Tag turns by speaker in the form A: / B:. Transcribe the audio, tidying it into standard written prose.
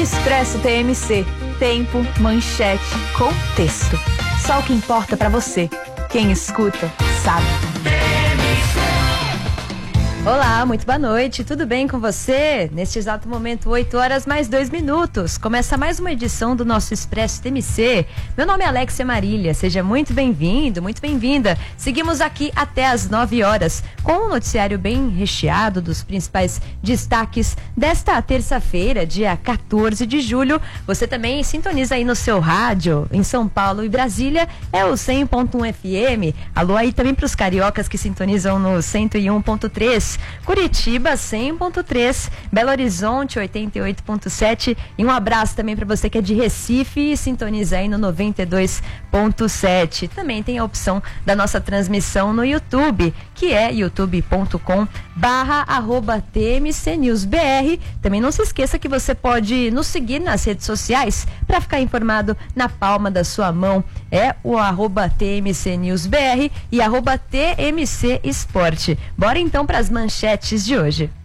A: Expresso TMC. Tempo, manchete, contexto. Só o que importa pra você. Quem escuta, sabe.
B: Olá, muito boa noite, tudo bem com você? Neste exato momento, 8 horas mais 2 minutos. Começa mais uma edição do nosso Expresso TMC. Meu nome é Alexia Marília, seja muito bem-vindo, muito bem-vinda. Seguimos aqui até às 9 horas, com um noticiário bem recheado dos principais destaques desta terça-feira, dia 14 de julho. Você também sintoniza aí no seu rádio, em São Paulo e Brasília, é o 100.1 FM. Alô aí também para os cariocas que sintonizam no 101.3. Curitiba 100.3, Belo Horizonte 88.7 e um abraço também para você que é de Recife e sintoniza aí no 92.7. Também tem a opção da nossa transmissão no YouTube, que é youtube.com/@tmcnewsbr. Também não se esqueça que você pode nos seguir nas redes sociais para ficar informado na palma da sua mão. É o @tmcnewsbr e @tmcesporte. Bora então para as manchetes de hoje.